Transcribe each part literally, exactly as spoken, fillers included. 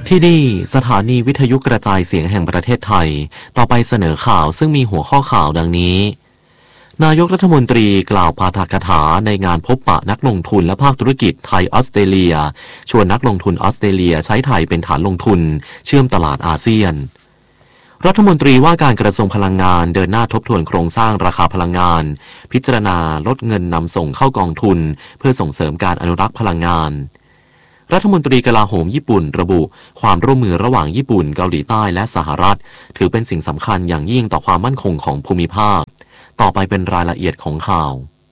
ที่นี่สถานีวิทยุกระจายเสียงแห่งประเทศไทยต่อไปเสนอข่าวซึ่งมีหัวข้อข่าวดังนี้นายกรัฐมนตรีกล่าวปาฐกถาในงานพบปะนักลงทุนและภาคธุรกิจไทยออสเตรเลียชวนนักลงทุนออสเตรเลียใช้ไทยเป็นฐานลงทุนเชื่อมตลาดอาเซียนรัฐมนตรีว่าการกระทรวงพลังงานเดินหน้าทบทวนโครงสร้างราคาพลังงานพิจารณาลดเงินนำส่งเข้ากองทุนเพื่อส่งเสริมการอนุรักษ์พลังงานรัฐมนตรีกลาโหมญี่ปุ่นระบุความร่วมมือระหว่างญี่ปุ่นเกาหลีใต้และสหรัฐถือเป็นสิ่งสำคัญอย่างยิ่งต่อความมั่นคงของภูมิภาคต่อไปเป็นรายละเอียดของข่า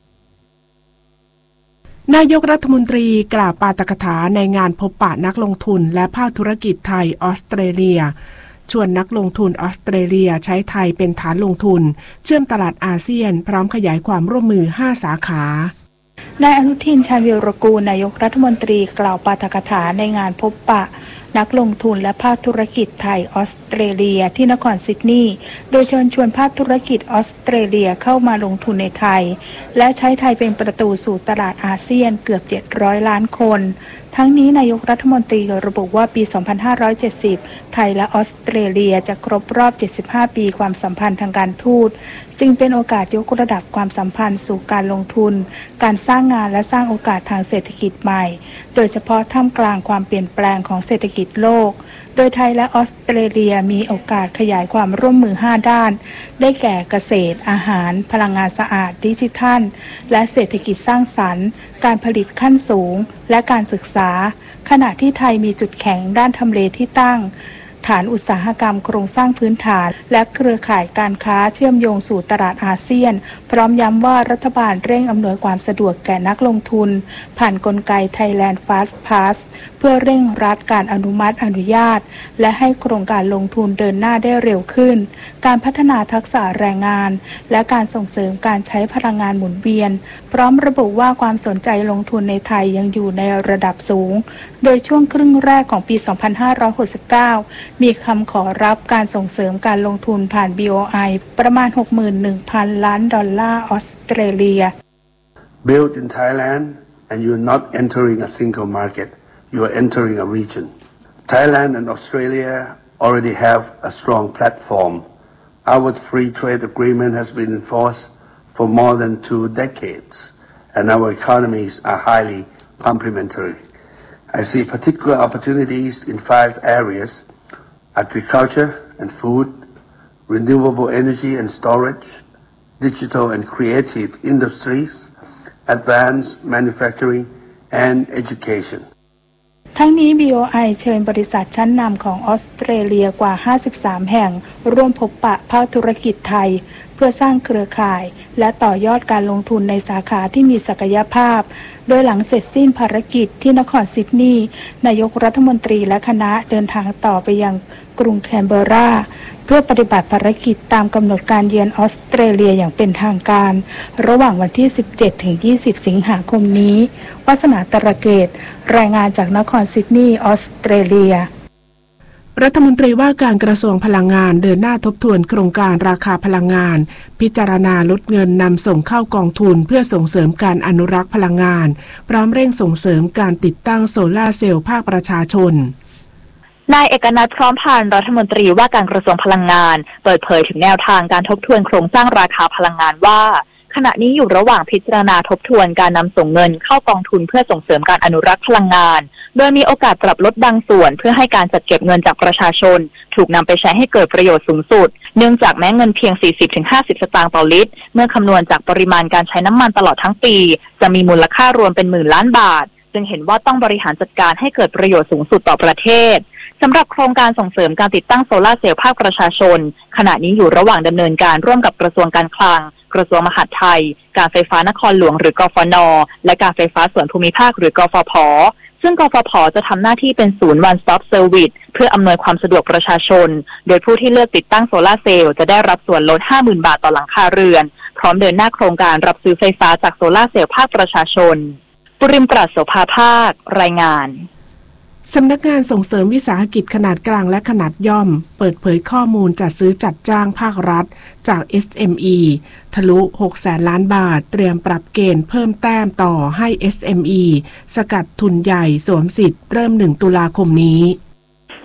วนายกรัฐมนตรีกล่าวปาฐกถาในงานพบปะนักลงทุนและภาคธุรกิจไทยออสเตรเลียชวนนักลงทุนออสเตรเลียใช้ไทยเป็นฐานลงทุนเชื่อมตลาดอาเซียนพร้อมขยายความร่วมมือห้าสาขานายอนุทินชาญวีรกูลนายกรัฐมนตรีกล่าวปาฐกถาในงานพบปะนักลงทุนและภาคธุรกิจไทยออสเตรเลียที่นครซิดนีย์โดยเชิญชวนภาคธุรกิจออสเตรเลียเข้ามาลงทุนในไทยและใช้ไทยเป็นประตูสู่ตลาดอาเซียนเกือบเจ็ดร้อยล้านคนทั้งนี้นายกรัฐมนตรีระบุว่าปี สองพันห้าร้อยเจ็ดสิบ ไทยและออสเตรเลียจะครบรอบ เจ็ดสิบห้า ปีความสัมพันธ์ทางการทูตจึงเป็นโอกาสยกระดับความสัมพันธ์สู่การลงทุนการสร้างงานและสร้างโอกาสทางเศรษฐกิจใหม่โดยเฉพาะท่ามกลางความเปลี่ยนแปลงของเศรษฐกิจโลกโดยไทยและออสเตรเลียมีโอกาสขยายความร่วมมือห้าด้านได้แก่เกษตรอาหารพลังงานสะอาดดิจิทัลและเศรษฐกิจสร้างสรรค์การผลิตขั้นสูงและการศึกษาขณะที่ไทยมีจุดแข็งด้านทำเลที่ตั้งฐานอุตสาหกรรมโครงสร้างพื้นฐานและเครือข่ายการค้าเชื่อมโยงสู่ตลาดอาเซียนพร้อมย้ำว่ารัฐบาลเร่งอำนวยความสะดวกแก่นักลงทุนผ่านกลไก Thailand Fast Pass เพื่อเร่งรัดการอนุมัติอนุญาตและให้โครงการลงทุนเดินหน้าได้เร็วขึ้นการพัฒนาทักษะแรงงานและการส่งเสริมการใช้พลังงานหมุนเวียนพร้อมระบุว่าความสนใจลงทุนในไทยยังอยู่ในระดับสูงโดยช่วงครึ่งแรกของปี สองพันห้าร้อยหกสิบเก้า มีคำขอรับการส่งเสริมการลงทุนผ่าน บี โอ ไอ ประมาณ หกหมื่นหนึ่งพัน ล้านดอลลาร์ออสเตรเลีย Built in Thailand and you're not entering a single market, you are entering a region. Thailand and Australia already have a strong platform. Our free trade agreement has been in force for more than two decades, and our economies are highly complementary. I see particular opportunities in five areas: agriculture and food, renewable energy and storage, digital and creative industries, advanced manufacturing, and education. ทั้งนี้ บี โอ ไอ เชิญบริษัทชั้นนำของออสเตรเลียกว่าห้าสิบสามแห่งร่วมพบปะภาคธุรกิจไทยเพื่อสร้างเครือข่ายและต่อยอดการลงทุนในสาขาที่มีศักยภาพโดยหลังเสร็จสิ้นภารกิจที่นครซิดนีย์นายกรัฐมนตรีและคณะเดินทางต่อไปยังกรุงแคนเบอร์ราเพื่อปฏิบัติภารกิจตามกำหนดการเยือนออสเตรเลียอย่างเป็นทางการระหว่างวันที่ สิบเจ็ดถึงยี่สิบ สิงหาคมนี้วาสนาตระเกตรายงานจากนครซิดนีย์ออสเตรเลียรัฐมนตรีว่าการกระทรวงพลังงานเดินหน้าทบทวนโครงการราคาพลังงานพิจารณาลดเงินนำส่งเข้ากองทุนเพื่อส่งเสริมการอนุรักษ์พลังงานพร้อมเร่งส่งเสริมการติดตั้งโซลาร์เซลล์ภาคประชาชนนายเอกนัทพร้อมพันธ์รัฐมนตรีว่าการกระทรวงพลังงานเปิดเผยถึงแนวทางการทบทวนโครงสร้างราคาพลังงานว่าขณะนี้อยู่ระหว่างพิจารณาทบทวนการนำส่งเงินเข้ากองทุนเพื่อส่งเสริมการอนุรักษ์พลังงานโดยมีโอกาสปรับลดบางส่วนเพื่อให้การจัดเก็บเงินจากประชาชนถูกนำไปใช้ให้เกิดประโยชน์สูงสุดเนื่องจากแม้เงินเพียง สี่สิบถึงห้าสิบ สตางค์ต่อลิตรเมื่อคำนวณจากปริมาณการใช้น้ำมันตลอดทั้งปีจะมีมูลค่ารวมเป็นหมื่นล้านบาทจึงเห็นว่าต้องบริหารจัดการให้เกิดประโยชน์สูงสุดต่อประเทศสำหรับโครงการส่งเสริมการติดตั้งโซลาร์เซลล์ภาคประชาชนขณะนี้อยู่ระหว่างดำเนินการร่วมกับกระทรวงการคลังกระทรวงมหาดไทยการไฟฟ้านครหลวงหรือกฟน.และการไฟฟ้าส่วนภูมิภาคหรือกฟผ.ซึ่งกฟผ.จะทำหน้าที่เป็นศูนย์ One Stop Service เพื่ออำนวยความสะดวกประชาชนโดยผู้ที่เลือกติดตั้งโซลาร์เซลล์จะได้รับส่วนลด ห้าหมื่น บาทต่อหลังคาเรือนพร้อมเดินหน้าโครงการรับซื้อไฟฟ้าจากโซลาร์เซลล์ภาคประชาชนปุริมปราศโสภาภาครายงานสำนักงานส่งเสริมวิสาหกิจขนาดกลางและขนาดย่อมเปิดเผยข้อมูลจัดซื้อจัดจ้างภาครัฐจาก เอส เอ็ม อี ทะลุหกแสนล้านบาทเตรียมปรับเกณฑ์เพิ่มแต้มต่อให้ เอส เอ็ม อี สกัดทุนใหญ่สวมสิทธิ์เริ่มหนึ่งตุลาคมนี้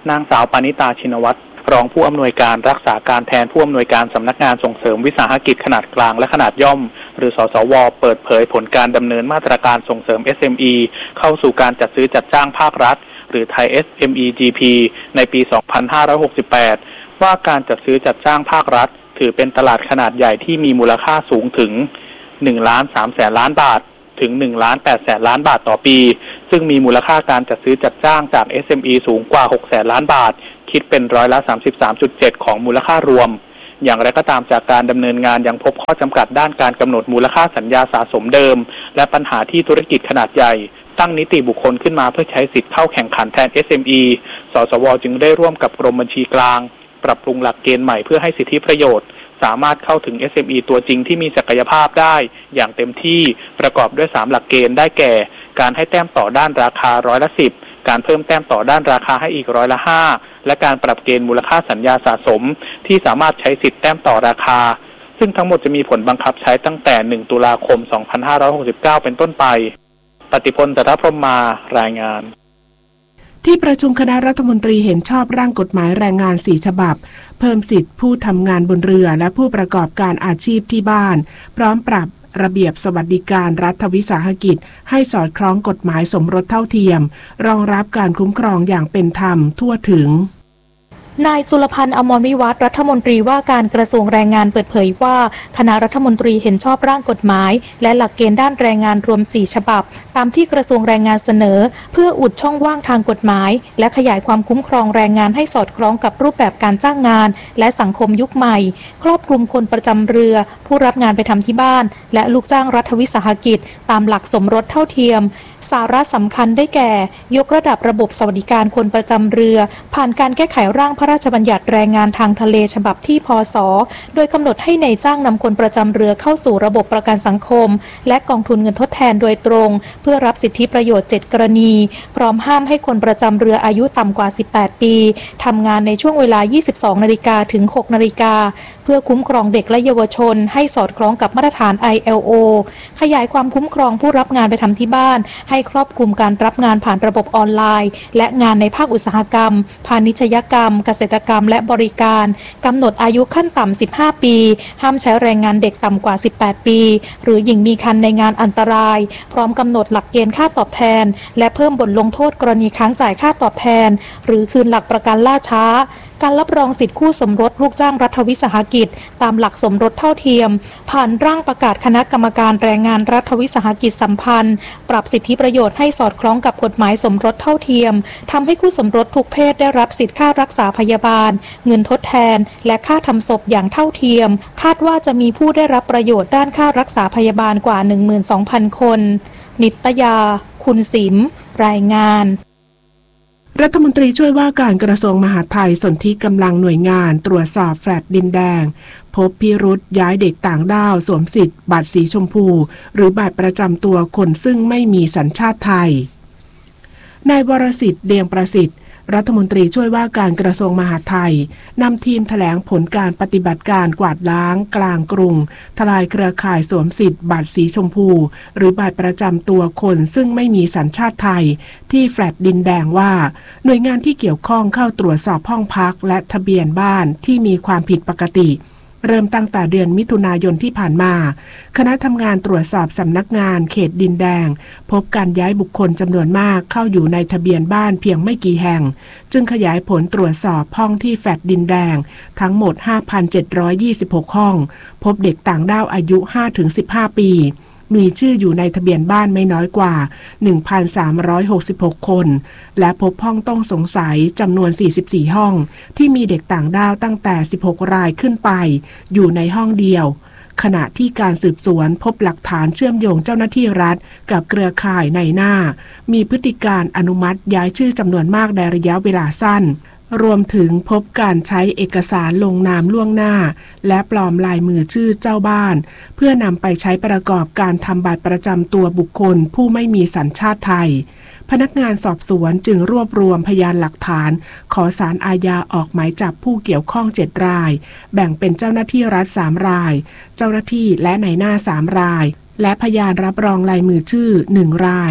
นางสาวปานิตาชินวัตรรองผู้อำนวยการรักษาการแทนผู้อำนวยการสำนักงานส่งเสริมวิสาหกิจขนาดกลางและขนาดย่อมหรือสสวเปิดเผยผลการดำเนินมาตรการส่งเสริม เอส เอ็ม อี เข้าสู่การจัดซื้อจัดจ้างภาครัฐหรือ Thai เอส เอ็ม อี จี พี ในปี สองพันห้าร้อยหกสิบแปด ว่าการจัดซื้อจัดจ้างภาครัฐถือเป็นตลาดขนาดใหญ่ที่มีมูลค่าสูงถึง หนึ่งล้านสามแสนล้านบาทถึง หนึ่งล้านแปดแสนล้านบาทต่อปีซึ่งมีมูลค่าการจัดซื้อจัดจ้างจาก เอส เอ็ม อี สูงกว่า หกแสนล้านบาทคิดเป็นร้อยละ สามสิบสามจุดเจ็ด ของมูลค่ารวมอย่างไรก็ตามจากการดำเนินงานยังพบข้อจำกัดด้านการกำหนดมูลค่าสัญญาสะสมเดิมและปัญหาที่ธุรกิจขนาดใหญ่ตั้งนิติบุคคลขึ้นมาเพื่อใช้สิทธิ์เข้าแข่งขันแทน เอส เอ็ม อี สสวจึงได้ร่วมกับกรมบัญชีกลางปรับปรุงหลักเกณฑ์ใหม่เพื่อให้สิทธิประโยชน์สามารถเข้าถึง เอส เอ็ม อี ตัวจริงที่มีศักยภาพได้อย่างเต็มที่ประกอบด้วยสามหลักเกณฑ์ได้แก่การให้แต้มต่อด้านราคาร้อยละสิบการเพิ่มแต้มต่อด้านราคาให้อีกร้อยละห้าและการปรับเกณฑ์มูลค่าสัญญาสะสมที่สามารถใช้สิทธิแต้มต่อราคาซึ่งทั้งหมดจะมีผลบังคับใช้ตั้งแต่หนึ่งตุลาคมสองพันห้าร้อยหกสิบเก้าเป็นต้นไปปฏิพล จันทพรหมมารายงานที่ประชุมคณะรัฐมนตรีเห็นชอบร่างกฎหมายแรงงานสี่ฉบับเพิ่มสิทธิผู้ทำงานบนเรือและผู้ประกอบการอาชีพที่บ้านพร้อมปรับระเบียบสวัสดิการรัฐวิสาหกิจให้สอดคล้องกฎหมายสมรสเท่าเทียมรองรับการคุ้มครองอย่างเป็นธรรมทั่วถึงนายจุลพันธ์อมรวิวัฒน์รัฐมนตรีว่าการกระทรวงแรงงานเปิดเผยว่าคณะรัฐมนตรีเห็นชอบร่างกฎหมายและหลักเกณฑ์ด้านแรงงานรวมสี่ฉบับตามที่กระทรวงแรงงานเสนอเพื่ออุดช่องว่างทางกฎหมายและขยายความคุ้มครองแรงงานให้สอดคล้องกับรูปแบบการจ้างงานและสังคมยุคใหม่ครอบคลุมคนประจำเรือผู้รับงานไปทำที่บ้านและลูกจ้างรัฐวิสาหกิจตามหลักสมรสเท่าเทียมสาระสำคัญได้แก่ยกระดับระบบสวัสดิการคนประจำเรือผ่านการแก้ไขร่างพระราชบัญญัติแรงงานทางทะเลฉบับที่พศโดยกำหนดให้นายจ้างนำคนประจำเรือเข้าสู่ระบบประกันสังคมและกองทุนเงินทดแทนโดยตรงเพื่อรับสิทธิประโยชน์เจ็ดกรณีพร้อมห้ามให้คนประจำเรืออายุต่ำกว่าสิบแปดปีทำงานในช่วงเวลา ยี่สิบสองนาฬิกา ถึง หกนาฬิกาเพื่อคุ้มครองเด็กและเยาวชนให้สอดคล้องกับมาตรฐาน ไอ แอล โอ ขยายความคุ้มครองผู้รับงานไปทำที่บ้านให้ครอบคลุมการรับงานผ่านระบบออนไลน์และงานในภาคอุตสาหกรรมพาณิชยกรรมเกษตรกรรมและบริการกำหนดอายุขั้นต่ำสิบห้าปีห้ามใช้แรงงานเด็กต่ำกว่าสิบแปดปีหรือหญิงมีครรภ์ในงานอันตรายพร้อมกำหนดหลักเกณฑ์ค่าตอบแทนและเพิ่มบทลงโทษกรณีค้างจ่ายค่าตอบแทนหรือคืนหลักประกันล่าช้าการรับรองสิทธิคู่สมรสลูกจ้างรัฐวิสาหกิจตามหลักสมรสเท่าเทียมผ่านร่างประกาศคณะกรรมการแรงงานรัฐวิสาหกิจสัมพันธ์ปรับสิทธิประโยชน์ให้สอดคล้องกับกฎหมายสมรสเท่าเทียมทำให้คู่สมรสทุกเพศได้รับสิทธิค่ารักษาพยาบาลเงินทดแทนและค่าทำศพอย่างเท่าเทียมคาดว่าจะมีผู้ได้รับประโยชน์ด้านค่ารักษาพยาบาลกว่า หนึ่งหมื่นสองพัน คนนิตยาคุณศิมรายงานรัฐมนตรีช่วยว่าการกระทรวงมหาดไทยสนธิกำลังหน่วยงานตรวจสอบแฟลตดินแดงพบพิรุธย้ายเด็กต่างด้าวสวมสิทธิ์บัตรสีชมพูหรือบัตรประจำตัวคนซึ่งไม่มีสัญชาติไทยนายวรสิทธิ์เดียงประสิทธิ์รัฐมนตรีช่วยว่าการกระทรวงมหาดไทยนำทีมแถลงผลการปฏิบัติการกวาดล้างกลางกรุงทลายเครือข่ายสวมสิทธิ์บัตรสีชมพูหรือบัตรประจำตัวคนซึ่งไม่มีสัญชาติไทยที่แฟลตดินแดงว่าหน่วยงานที่เกี่ยวข้องเข้าตรวจสอบห้องพักและทะเบียนบ้านที่มีความผิดปกติเริ่มตั้งแต่เดือนมิถุนายนที่ผ่านมาคณะทำงานตรวจสอบสำนักงานเขตดินแดงพบการย้ายบุคคลจำนวนมากเข้าอยู่ในทะเบียนบ้านเพียงไม่กี่แห่งจึงขยายผลตรวจสอบห้องที่แฟลตดินแดงทั้งหมด ห้าพันเจ็ดร้อยยี่สิบหก ห้องพบเด็กต่างด้าวอายุ ห้าถึงสิบห้า ปีมีชื่ออยู่ในทะเบียนบ้านไม่น้อยกว่า หนึ่งพันสามร้อยหกสิบหก คนและพบห้องต้องสงสัยจำนวนสี่สิบสี่ห้องที่มีเด็กต่างด้าวตั้งแต่สิบหกรายขึ้นไปอยู่ในห้องเดียวขณะที่การสืบสวนพบหลักฐานเชื่อมโยงเจ้าหน้าที่รัฐกับเครือข่ายในหน้ามีพฤติการอนุมัติย้ายชื่อจำนวนมากในระยะเวลาสั้นรวมถึงพบการใช้เอกสารลงนามล่วงหน้าและปลอมลายมือชื่อเจ้าบ้านเพื่อนำไปใช้ประกอบการทำบัตรประจำตัวบุคคลผู้ไม่มีสัญชาติไทยพนักงานสอบสวนจึงรวบรวมพยานหลักฐานขอศาลอาญาออกหมายจับผู้เกี่ยวข้องเจ็ดรายแบ่งเป็นเจ้าหน้าที่รัฐสามรายเจ้าหน้าที่และนายหน้าสามรายและพยานรับรองลายมือชื่อหนึ่งราย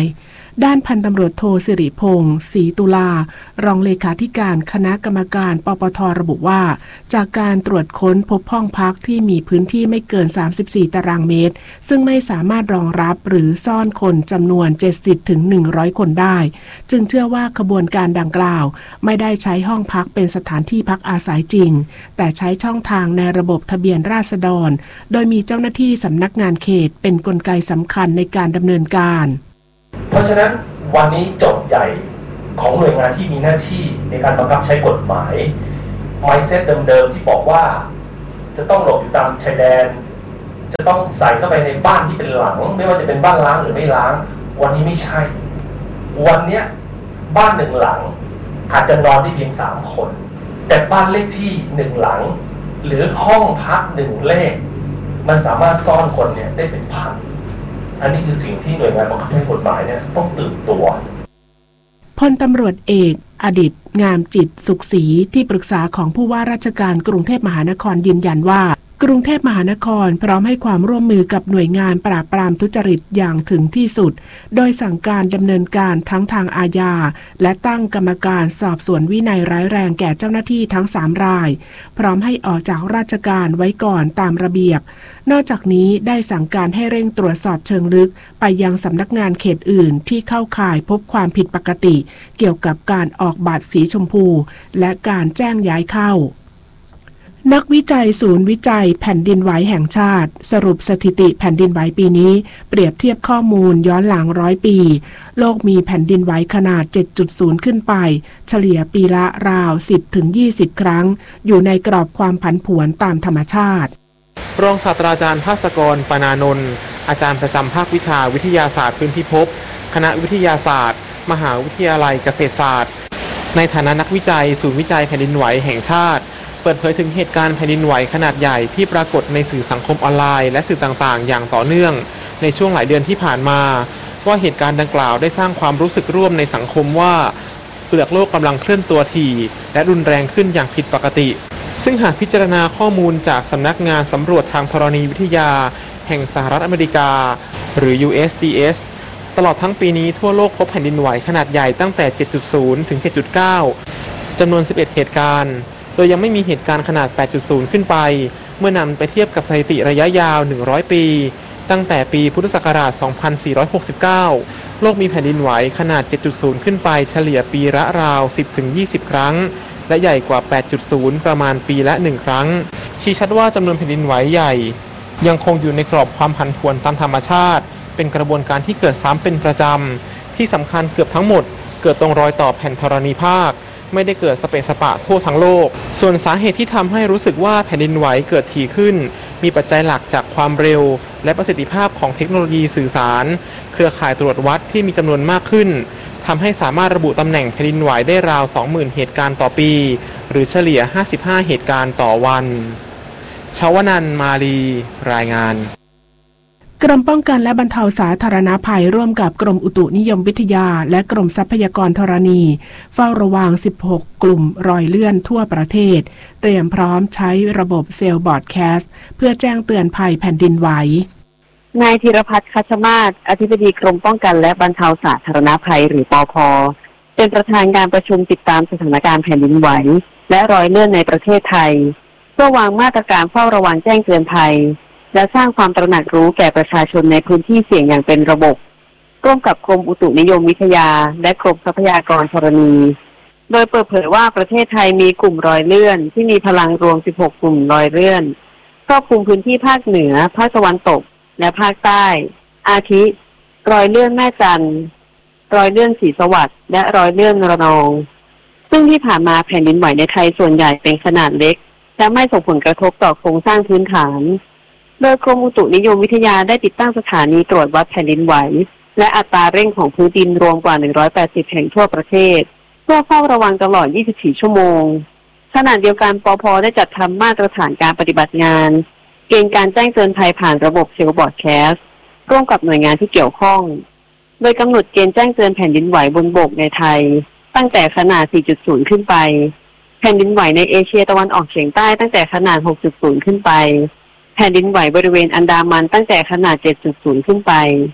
ด้านพันตำรวจโทสิริพงศ์ศรีตุลารองเลขาธิการคณะกรรมการปปทระบุว่าจากการตรวจค้นพบห้องพักที่มีพื้นที่ไม่เกินสามสิบสี่ตารางเมตรซึ่งไม่สามารถรองรับหรือซ่อนคนจำนวน เจ็ดสิบถึงหนึ่งร้อย คนได้จึงเชื่อว่าขบวนการดังกล่าวไม่ได้ใช้ห้องพักเป็นสถานที่พักอาศัยจริงแต่ใช้ช่องทางในระบบทะเบียนราษฎรโดยมีเจ้าหน้าที่สำนักงานเขตเป็นกลไกสำคัญในการดำเนินการเพราะฉะนั้นวันนี้โจทย์ใหญ่ของหน่วยงานที่มีหน้าที่ในการบังคับใช้กฎหมาย mindset เดิมๆที่บอกว่าจะต้องหลบอยู่ตามชายแดนจะต้องใส่เข้าไปในบ้านที่เป็นหลังไม่ว่าจะเป็นบ้านล้างหรือไม่ล้างวันนี้ไม่ใช่วันนี้บ้านหนึ่งหลังอาจจะนอนได้เพียงสามคนแต่บ้านเลขที่หนึ่งหลังหรือห้องพักหนึ่งเลขมันสามารถซ่อนคนเนี่ยได้เป็นพันอันนี้คือสิ่งที่หน่วยงานบังคับใช้กฎหมายเนี่ยต้องตื่นตัวพลตำรวจเอกอดิษฐ์งามจิตสุขศรีที่ปรึกษาของผู้ว่าราชการกรุงเทพมหานครยืนยันว่ากรุงเทพมหานครพร้อมให้ความร่วมมือกับหน่วยงานปราบปรามทุจริตอย่างถึงที่สุดโดยสั่งการดำเนินการทั้งทางอาญาและตั้งกรรมการสอบสวนวินัยร้ายแรงแก่เจ้าหน้าที่ทั้งสามรายพร้อมให้ออกจากราชการไว้ก่อนตามระเบียบนอกจากนี้ได้สั่งการให้เร่งตรวจสอบเชิงลึกไปยังสำนักงานเขตอื่นที่เข้าข่ายพบความผิดปกติเกี่ยวกับการออกบัตรสีชมพูและการแจ้งย้ายเข้านักวิจัยศูนย์วิจัยแผ่นดินไหวแห่งชาติสรุปสถิติแผ่นดินไหวปีนี้เปรียบเทียบข้อมูลย้อนหลังร้อยปีโลกมีแผ่นดินไหวขนาด เจ็ดจุดศูนย์ ขึ้นไปเฉลี่ยปีละราว สิบถึงยี่สิบ ครั้งอยู่ในกรอบความผันผวนตามธรรมชาติรองศาสตราจารย์ภาสกร ปนานนท์อาจารย์ประจำภาควิชาวิทยาศาสตร์พื้นพิภพคณะวิทยาศาสตร์มหาวิทยาลัยเกษตรศาสตร์ในฐานะนักวิจัยศูนย์วิจัยแผ่นดินไหวแห่งชาติเปิดเผยถึงเหตุการณ์แผ่นดินไหวขนาดใหญ่ที่ปรากฏในสื่อสังคมออนไลน์และสื่อต่างๆอย่างต่อเนื่องในช่วงหลายเดือนที่ผ่านมาว่าเหตุการณ์ดังกล่าวได้สร้างความรู้สึกร่วมในสังคมว่าเปลือกโลกกำลังเคลื่อนตัวถี่และรุนแรงขึ้นอย่างผิดปกติซึ่งหากพิจารณาข้อมูลจากสำนักงานสำรวจทางธรณีวิทยาแห่งสหรัฐอเมริกาหรือ ยู เอส จี เอส ตลอดทั้งปีนี้ทั่วโลกพบแผ่นดินไหวขนาดใหญ่ตั้งแต่ เจ็ดจุดศูนย์ ถึง เจ็ดจุดเก้า จำนวนสิบเอ็ดเหตุการณ์โดยยังไม่มีเหตุการณ์ขนาด แปดจุดศูนย์ ขึ้นไปเมื่อนำไปเทียบกับสถิติระยะยาวหนึ่งร้อยปีตั้งแต่ปีพุทธศักราช สองพันสี่ร้อยหกสิบเก้า โลกมีแผ่นดินไหวขนาด เจ็ดจุดศูนย์ ขึ้นไปเฉลี่ยปีละราว สิบถึงยี่สิบ ครั้งและใหญ่กว่า แปดจุดศูนย์ ประมาณปีละหนึ่งครั้งชี้ชัดว่าจำนวนแผ่นดินไหวใหญ่ยังคงอยู่ในกรอบความผันผวนตามธรรมชาติเป็นกระบวนการที่เกิดซ้ำเป็นประจำที่สำคัญเกือบทั้งหมดเกิดตรงรอยต่อแผ่นธรณีภาคไม่ได้เกิดสเปะสปะทั่วทั้งโลกส่วนสาเหตุที่ทำให้รู้สึกว่าแผ่นดินไหวเกิดถี่ขึ้นมีปัจจัยหลักจากความเร็วและประสิทธิภาพของเทคโนโลยีสื่อสารเครือข่ายตรวจวัดที่มีจำนวนมากขึ้นทำให้สามารถระบุตำแหน่งแผ่นดินไหวได้ราว สองหมื่น เหตุการณ์ต่อปีหรือเฉลี่ยห้าสิบห้าเหตุการณ์ต่อวันชวนันท์ มาลีรายงานกรมป้องกันและบรรเทาสาธารณภัยร่วมกับกรมอุตุนิยมวิทยาและกรมทรัพยากรธรณีเฝ้าระวังสิบหกกลุ่มรอยเลื่อนทั่วประเทศเตรียมพร้อมใช้ระบบเซลล์บอร์ดแคสต์เพื่อแจ้งเตือนภัยแผ่นดินไหวนายธีรพัฒน์ คัชมาศอธิบดีกรมป้องกันและบรรเทาสาธารณภัยหรือปภ.เป็นประธานการประชุมติดตามสถานการณ์แผ่นดินไหวและรอยเลื่อนในประเทศไทยเพื่อวางมาตรการเฝ้าระวังแจ้งเตือนภัยและสร้างความตระหนักรู้แก่ประชาชนในพื้นที่เสี่ยงอย่างเป็นระบบร่วมกับกรมอุตุนิยมวิทยาและกรมทรัพยากรธรณีโดยเปิดเผยว่าประเทศไทยมีกลุ่มรอยเลื่อนที่มีพลังรวมสิบหกกลุ่มรอยเลื่อนครอบคลุมพื้นที่ภาคเหนือภาคตะวันตกและภาคใต้อาทิรอยเลื่อนแม่จันทร์รอยเลื่อนศรีสวัสดิ์และรอยเลื่อนระนองซึ่งที่ผ่านมาแผ่นดินไหวในไทยส่วนใหญ่เป็นขนาดเล็กและไม่ส่งผลกระทบต่อโครงสร้างพื้นฐานโดยกรมอุตุนิยมวิทยาได้ติดตั้งสถานีตรวจวัดแผ่นดินไหวและอัตราเร่งของพื้นดินรวมกว่าหนึ่งร้อยแปดสิบแห่งทั่วประเทศเพื่อเฝ้าระวังตลอดยี่สิบสี่ชั่วโมงขณะเดียวกันปภ.ได้จัดทำมาตรฐานการปฏิบัติงานเกณฑ์การแจ้งเตือนภัยผ่านระบบเซลล์บอร์ดแคสต์ร่วมกับหน่วยงานที่เกี่ยวข้องโดยกำหนดเกณฑ์แจ้งเตือนแผ่นดินไหวบนบกในไทยตั้งแต่ขนาด สี่จุดศูนย์ ขึ้นไปแผ่นดินไหวในเอเชียตะวันออกเฉียงใต้ตั้งแต่ขนาด หกจุดศูนย์ ขึ้นไปแผ่นดินไหวบริเวณอันดามันตั้งแต่ขนาด เจ็ดจุดศูนย์ ขึ้นไป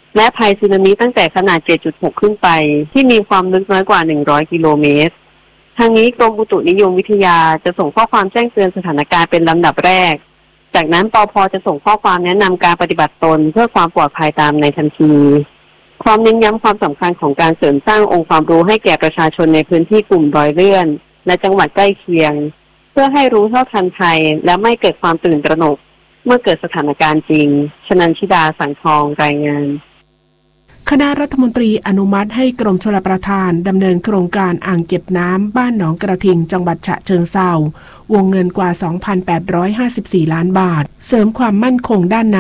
และภัยสึนามิตั้งแต่ขนาด เจ็ดจุดหก ขึ้นไปที่มีความลึกน้อยกว่าหนึ่งร้อยกิโลเมตรทางนี้กรมอุตุนิยมวิทยาจะส่งข้อความแจ้งเตือนสถานการณ์เป็นลำดับแรกจากนั้นปภ.จะส่งข้อความแนะนำการปฏิบัติตนเพื่อความปลอดภัยตามในทันทีพร้อมเน้นย้ำความสำคัญของการเสริมสร้างองค์ความรู้ให้แก่ประชาชนในพื้นที่กลุ่มรอยเลื่อนและจังหวัดใกล้เคียงเพื่อให้รู้เท่าทันภัยและไม่เกิดความตื่นตระหนกเมื่อเกิดสถานการณ์จริงชนันชิดาสังทองรายงานคณะรัฐมนตรีอนุมัติให้กรมชลประทานดำเนินโครงการอ่างเก็บน้ำบ้านหนองกระทิงจังหวัดฉะเชิงเทราวงเงินกว่า สองพันแปดร้อยห้าสิบสี่ ล้านบาทเสริมความมั่นคงด้านน้ำ